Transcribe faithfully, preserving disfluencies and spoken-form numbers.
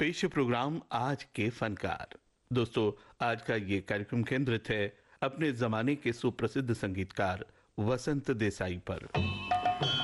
पेश प्रोग्राम आज के फनकार। दोस्तों, आज का ये कार्यक्रम केंद्रित है अपने जमाने के सुप्रसिद्ध संगीतकार वसंत देसाई पर।